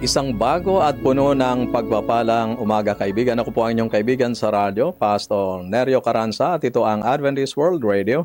Isang bago at puno ng pagpapalang umaga kaibigan. Ako po ang inyong kaibigan sa radyo, Pastor Nerio Caranza, at ito ang Adventist World Radio,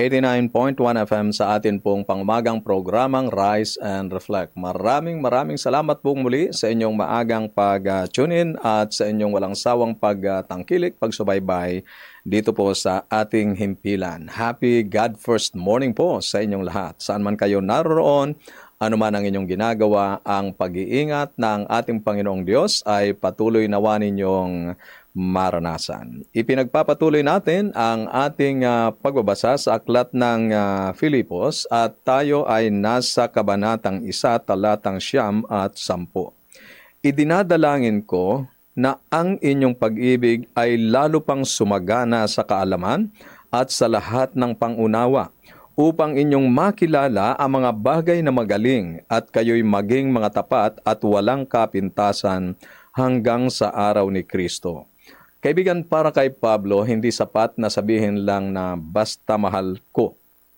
89.1 FM sa atin pong pangmagang programang Rise and Reflect. Maraming salamat po muli sa inyong maagang pag-tune in at sa inyong walang sawang pagtangkilik, pagsubaybay dito po sa ating himpilan. Happy God First Morning po sa inyong lahat. Saan man kayo naroon, ano man ang inyong ginagawa, ang pag-iingat ng ating Panginoong Diyos ay patuloy nawa ninyong maranasan. Ipinagpapatuloy natin ang ating pagbabasa sa aklat ng Filipos at tayo ay nasa kabanatang 1, talatang 9 at 10. Idinadalangin ko na ang inyong pag-ibig ay lalo pang sumagana sa kaalaman at sa lahat ng pangunawa, upang inyong makilala ang mga bagay na magaling at kayo'y maging mga tapat at walang kapintasan hanggang sa araw ni Kristo. Kaibigan, para kay Pablo, hindi sapat na sabihin lang na basta mahal ko.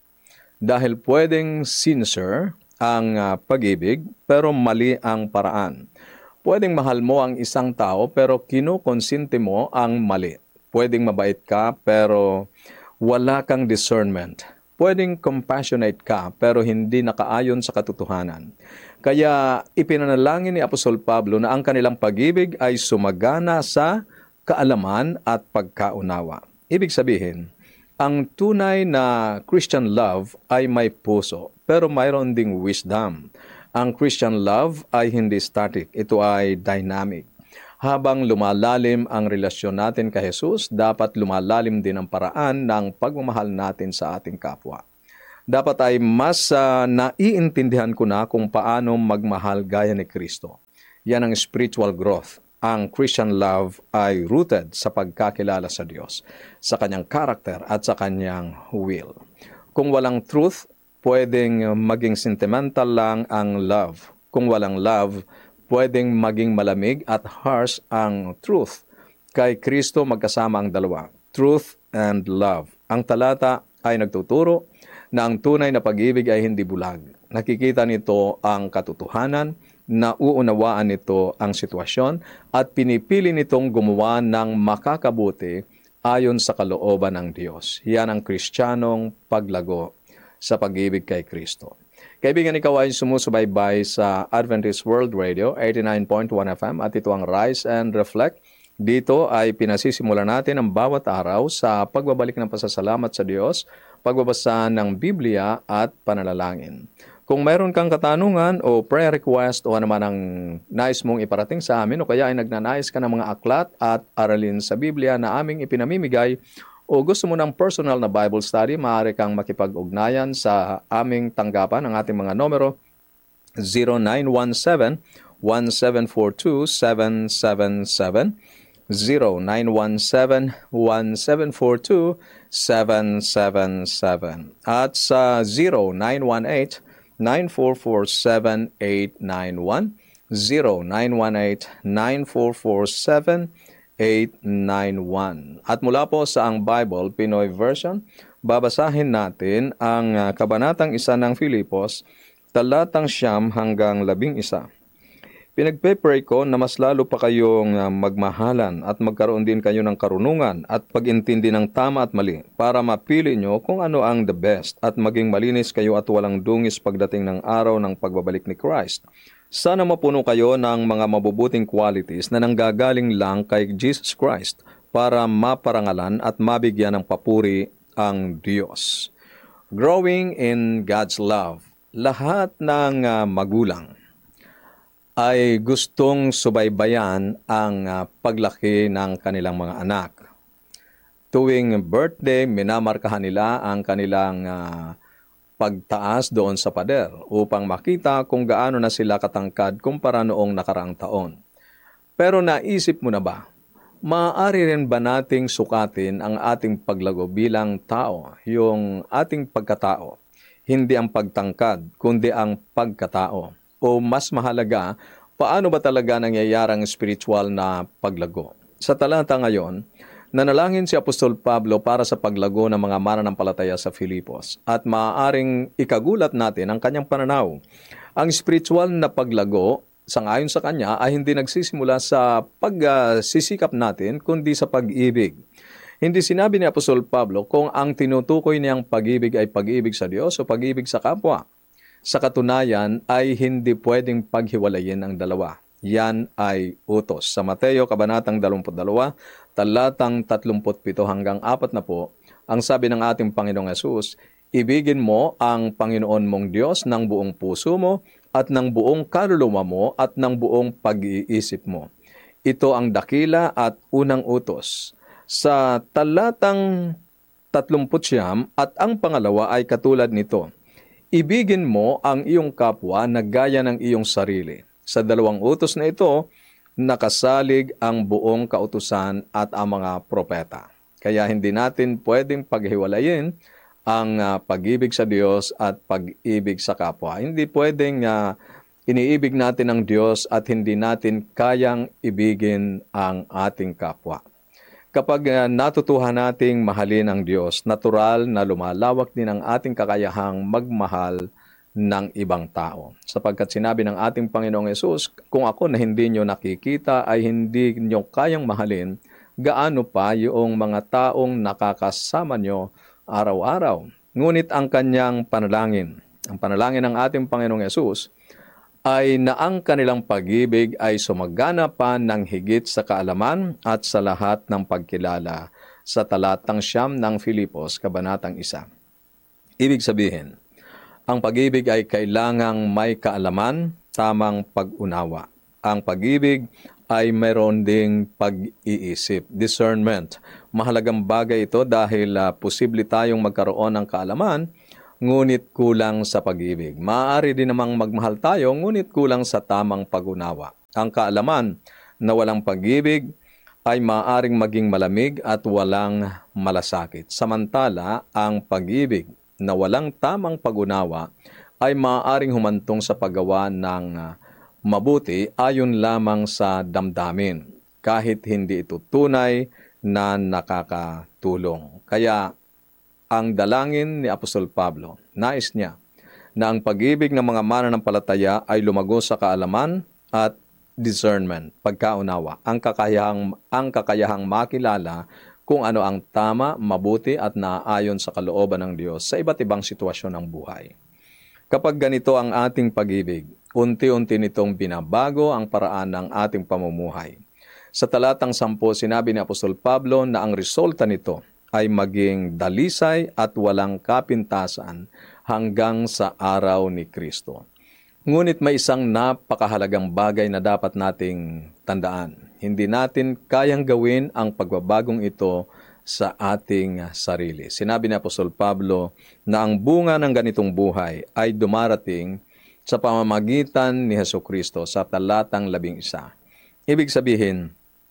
Dahil pwedeng sincere ang pag-ibig, pero mali ang paraan. Pwedeng mahal mo ang isang tao, pero kinukonsinte mo ang mali. Pwedeng mabait ka, pero wala kang discernment. Pwedeng compassionate ka, pero hindi nakaayon sa katotohanan. Kaya ipinanalangin ni Apostol Pablo na ang kanilang pag-ibig ay sumagana sa kaalaman at pagkaunawa. Ibig sabihin, ang tunay na Christian love ay may puso, pero mayroon ding wisdom. Ang Christian love ay hindi static, ito ay dynamic. Habang lumalalim ang relasyon natin kay Jesus, dapat lumalalim din ang paraan ng pagmamahal natin sa ating kapwa. Dapat ay mas naiintindihan ko na kung paano magmahal gaya ni Kristo. Yan ang spiritual growth. Ang Christian love ay rooted sa pagkakilala sa Diyos, sa kanyang character at sa kanyang will. Kung walang truth, pwedeng maging sentimental lang ang love. Kung walang love, pwedeng maging malamig at harsh ang truth. Kay Kristo magkasama ang dalawa, truth and love. Ang talata ay nagtuturo na ang tunay na pag-ibig ay hindi bulag. Nakikita nito ang katotohanan, nauunawaan nito ang sitwasyon, at pinipili nitong gumawa ng makakabuti ayon sa kalooban ng Diyos. Yan ang Kristiyanong paglago sa pag-ibig kay Kristo. Kaibigan, ikaw ay sumusubaybay sa Adventist World Radio, 89.1 FM, at ito ang Rise and Reflect. Dito ay pinasisimula natin ang bawat araw sa pagbabalik ng pasasalamat sa Diyos, pagbabasa ng Biblia at panalangin. Kung mayroon kang katanungan o prayer request o anuman ang nais mong iparating sa amin, o kaya ay nagnanais ka ng mga aklat at aralin sa Biblia na aming ipinamimigay, o gusto mo ng personal na Bible study, maaari kang makipag-ugnayan sa aming tanggapan. Ang ating mga numero, 0917-1742-777, 0917-1742-777, at sa 0918-944-7891, 0918-944-7891. At mula po sa ang Bible, Pinoy Version, babasahin natin ang kabanatang 1 ng Filipos, talatang 9 hanggang 11. Pinagpe-pray ko na mas lalo pa kayong magmahalan at magkaroon din kayo ng karunungan at pag-intindi ng tama at mali, para mapili nyo kung ano ang the best at maging malinis kayo at walang dungis pagdating ng araw ng pagbabalik ni Christ. Sana mapuno kayo ng mga mabubuting qualities na nanggagaling lang kay Jesus Christ, para maparangalan at mabigyan ng papuri ang Diyos. Growing in God's love. Lahat ng magulang ay gustong subaybayan ang paglaki ng kanilang mga anak. Tuwing birthday, minamarkahan nila ang kanilang pagtaas doon sa pader upang makita kung gaano na sila katangkad kumpara noong nakaraang taon. Pero naisip mo na ba, maaari rin ba nating sukatin ang ating paglago bilang tao, yung ating pagkatao? Hindi ang pagtangkad, kundi ang pagkatao. O mas mahalaga, paano ba talaga nangyayarang spiritual na paglago? Sa talata ngayon, nanalangin si Apostol Pablo para sa paglago ng mga mananampalataya sa Filipos, at maaaring ikagulat natin ang kanyang pananaw. Ang spiritual na paglago sangayon sa kanya, ay hindi nagsisimula sa pagsisikap natin, kundi sa pag-ibig. Hindi sinabi ni Apostol Pablo kung ang tinutukoy niyang pag-ibig ay pag-ibig sa Diyos o pag-ibig sa kapwa. Sa katunayan ay hindi pwedeng paghiwalayin ang dalawa. Yan ay utos. Sa Mateo, Kabanatang 22, talatang 37 hanggang 40, ang sabi ng ating Panginoong Hesus, ibigin mo ang Panginoon mong Diyos ng buong puso mo at ng buong kaluluwa mo at ng buong pag-iisip mo. Ito ang dakila at unang utos. Sa talatang 39 at ang pangalawa ay katulad nito, ibigin mo ang iyong kapwa na gaya ng iyong sarili. Sa dalawang utos na ito, nakasalig ang buong kautusan at ang mga propeta. Kaya hindi natin pwedeng paghiwalayin ang pag-ibig sa Diyos at pag-ibig sa kapwa. Hindi pwedeng iniibig natin ang Diyos at hindi natin kayang ibigin ang ating kapwa. Kapag natutuhan nating mahalin ang Diyos, natural na lumalawak din ang ating kakayahang magmahal ng ibang tao. Sapagkat sinabi ng ating Panginoong Hesus, kung ako na hindi nyo nakikita ay hindi nyo kayang mahalin, gaano pa yung mga taong nakakasama nyo araw-araw. Ngunit ang kanyang panalangin, ang panalangin ng ating Panginoong Hesus, ay na ang kanilang pag-ibig ay sumagana pa ng higit sa kaalaman at sa lahat ng pagkilala, sa talatang 9 ng Filipos, Kabanatang 1. Ibig sabihin, ang pag-ibig ay kailangang may kaalaman, tamang pag-unawa. Ang pag-ibig ay mayroon ding pag-iisip, discernment. Mahalagang bagay ito dahil posible tayong magkaroon ng kaalaman, ngunit kulang sa pag-ibig. Maaari din namang magmahal tayo, ngunit kulang sa tamang pag-unawa. Ang kaalaman na walang pag-ibig ay maaaring maging malamig at walang malasakit. Samantala, ang pag-ibig na walang tamang pag-unawa ay maaaring humantong sa paggawa ng mabuti ayon lamang sa damdamin, kahit hindi ito tunay na nakakatulong. Kaya, ang dalangin ni Apostol Pablo, nais niya na ang pag-ibig ng mga mananampalataya ay lumago sa kaalaman at discernment, pagkaunawa, ang kakayahang makilala kung ano ang tama, mabuti at naaayon sa kalooban ng Diyos sa iba't ibang sitwasyon ng buhay. Kapag ganito ang ating pag-ibig, unti-unti nitong binabago ang paraan ng ating pamumuhay. Sa talatang 10, sinabi ni Apostol Pablo na ang resulta nito ay maging dalisay at walang kapintasan hanggang sa araw ni Kristo. Ngunit may isang napakahalagang bagay na dapat nating tandaan. Hindi natin kayang gawin ang pagbabagong ito sa ating sarili. Sinabi ni Apostol Pablo na ang bunga ng ganitong buhay ay dumarating sa pamamagitan ni Hesukristo sa talatang 11. Ibig sabihin,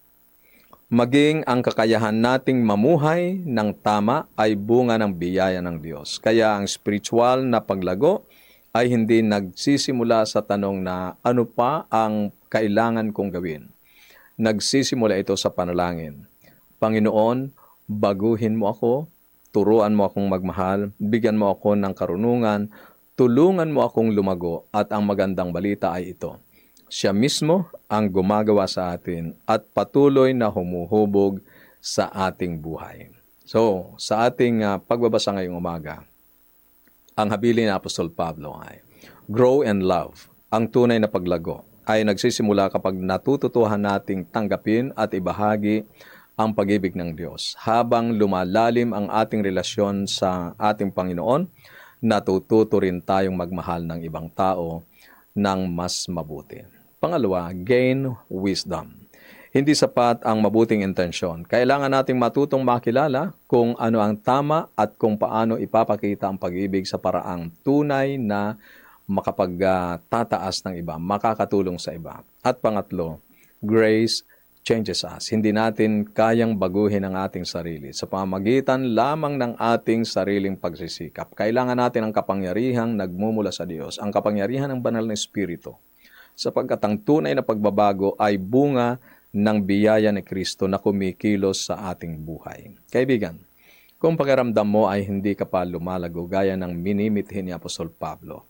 maging ang kakayahan nating mamuhay ng tama ay bunga ng biyaya ng Diyos. Kaya ang spiritual na paglago ay hindi nagsisimula sa tanong na ano pa ang kailangan kong gawin. Nagsisimula ito sa panalangin. Panginoon, baguhin mo ako, turuan mo akong magmahal, bigyan mo ako ng karunungan, tulungan mo akong lumago, at ang magandang balita ay ito. Siya mismo ang gumagawa sa atin at patuloy na humuhubog sa ating buhay. So, sa ating pagbabasa ngayong umaga, ang habilin ni Apostol Pablo ay, grow and love. Ang tunay na paglago ay nagsisimula kapag natututuhan nating tanggapin at ibahagi ang pag-ibig ng Diyos. Habang lumalalim ang ating relasyon sa ating Panginoon, natututo rin tayong magmahal ng ibang tao ng mas mabuti. Pangalawa, gain wisdom. Hindi sapat ang mabuting intensyon. Kailangan nating matutong makilala kung ano ang tama at kung paano ipapakita ang pag-ibig sa paraang tunay na makapagtataas ng iba, makakatulong sa iba. At pangatlo, grace changes us. Hindi natin kayang baguhin ang ating sarili sa pamamagitan lamang ng ating sariling pagsisikap. Kailangan natin ang kapangyarihang nagmumula sa Diyos, ang kapangyarihan ng banal na Espiritu, sapagkat ang tunay na pagbabago ay bunga ng biyaya ni Kristo na kumikilos sa ating buhay. Kaibigan, kung pakiramdam mo ay hindi ka pa lumalago gaya ng minimithi ni Apostol Pablo,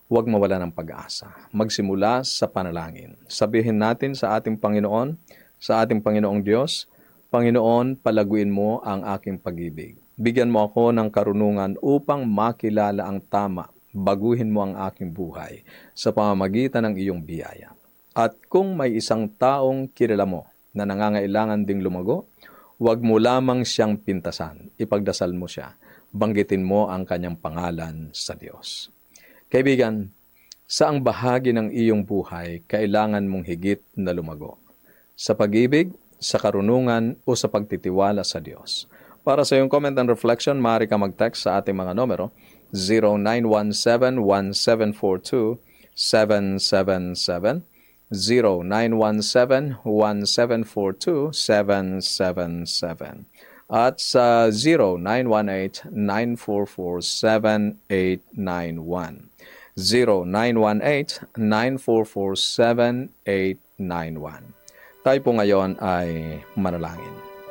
huwag mawala ng pag-asa. Magsimula sa panalangin. Sabihin natin sa ating Panginoon, sa ating Panginoong Diyos, Panginoon, palaguin mo ang aking pag-ibig. Bigyan mo ako ng karunungan upang makilala ang tama. Baguhin mo ang aking buhay sa pamamagitan ng iyong biyaya. At kung may isang taong kilala mo na nangangailangan ding lumago, huwag mo lamang siyang pintasan. Ipagdasal mo siya. Banggitin mo ang kanyang pangalan sa Diyos. Kaibigan, saang bahagi ng iyong buhay kailangan mong higit na lumago? Sa pag-ibig, sa karunungan, o sa pagtitiwala sa Diyos? Para sa iyong comment and reflection, maaari ka mag-text sa ating mga numero 0917-1742-777, 0917-1742-777, at sa 0918-944-7891. 0918-944-7891. Tayo po ngayon ay manalangin.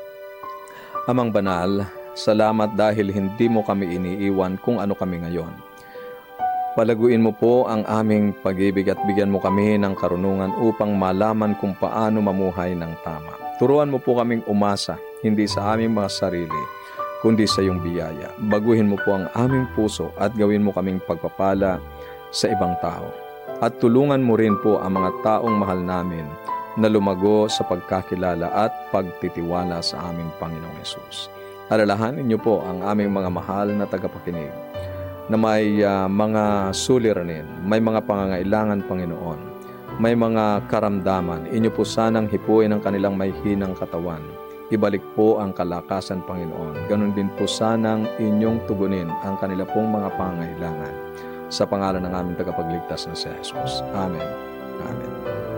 Amang banal, salamat dahil hindi mo kami iniiwan kung ano kami ngayon. Palaguin mo po ang aming pag-ibig at bigyan mo kami ng karunungan upang malaman kung paano mamuhay ng tama. Turuan mo po kaming umasa, hindi sa aming mga sarili, kundi sa iyong biyaya. Baguhin mo po ang aming puso at gawin mo kaming pagpapala sa ibang tao. At tulungan mo rin po ang mga taong mahal namin na lumago sa pagkakilala at pagtitiwala sa aming Panginoong Hesus. Alalahanin niyo po ang aming mga mahal na tagapakinig na may mga suliranin, may mga pangangailangan, Panginoon, may mga karamdaman. Inyo po sanang hipuin ang kanilang may hinang katawan. Ibalik po ang kalakasan, Panginoon. Ganon din po sanang inyong tugunin ang kanila pong mga pangangailangan. Sa pangalan ng aming tagapagligtas na si Jesus. Amen. Amen.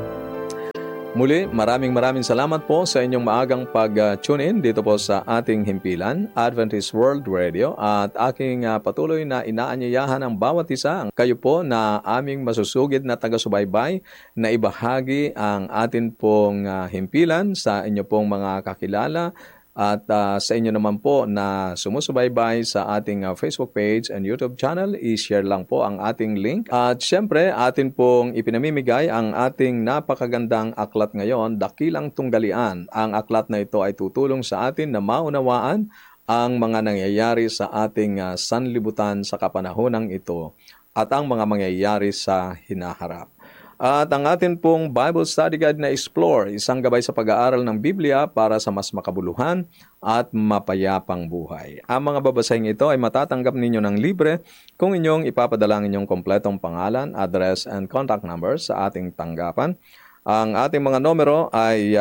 Muli, maraming salamat po sa inyong maagang pag-tune in dito po sa ating himpilan, Adventist World Radio, at aking patuloy na inaanyayahan ang bawat isa, kayo po na aming masusugid na taga-subaybay na ibahagi ang atin pong himpilan sa inyo pong mga kakilala. At sa inyo naman po na sumusubaybay sa ating Facebook page and YouTube channel, i-share lang po ang ating link. At syempre, atin pong ipinamimigay ang ating napakagandang aklat ngayon, Dakilang Tunggalian. Ang aklat na ito ay tutulong sa atin na maunawaan ang mga nangyayari sa ating sanlibutan sa kapanahonang ito at ang mga mangyayari sa hinaharap. At ang atin pong Bible Study Guide na Explore, isang gabay sa pag-aaral ng Biblia para sa mas makabuluhan at mapayapang buhay. Ang mga babasahin ito ay matatanggap ninyo ng libre kung inyong ipapadala ang inyong kompletong pangalan, address, and contact number sa ating tanggapan. Ang ating mga numero ay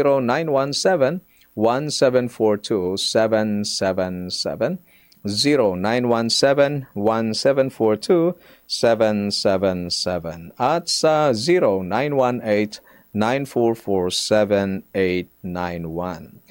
0917-1742-777, 0917-1742-777, at sa 0918-944-7891.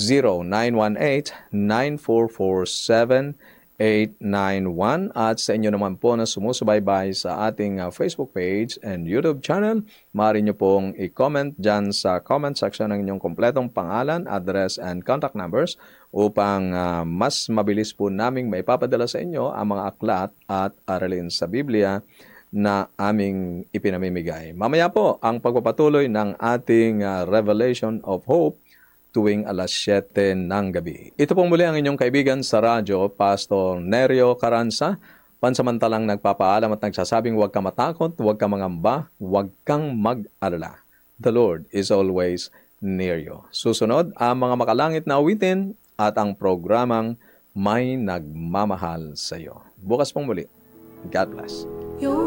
0918-944-7891. At sa inyo naman po na sumusubaybay sa ating Facebook page and YouTube channel, maaari nyo pong i-comment dyan sa comment section ng inyong kompletong pangalan, address, and contact numbers upang mas mabilis po naming maipapadala sa inyo ang mga aklat at aralin sa Biblia na aming ipinamimigay. Mamaya po ang pagpapatuloy ng ating Revelation of Hope tuwing alas 7 ng gabi. Ito pong muli ang inyong kaibigan sa radyo, Pastor Nerio Caranza, pansamantalang nagpapaalam at nagsasabing huwag kang matakot, huwag kang mangamba, huwag kang mag-alala. The Lord is always near you. Susunod ang mga makalangit na awitin at ang programang May Nagmamahal sa iyo. Bukas pong muli. God bless.